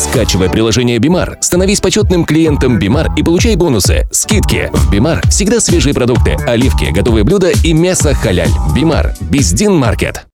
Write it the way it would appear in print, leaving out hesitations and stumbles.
Скачивай приложение Бимар, становись почетным клиентом Бимар и получай бонусы, скидки. В Бимар всегда свежие продукты, оливки, готовые блюда и мясо халяль. Бимар. Биздин Маркет.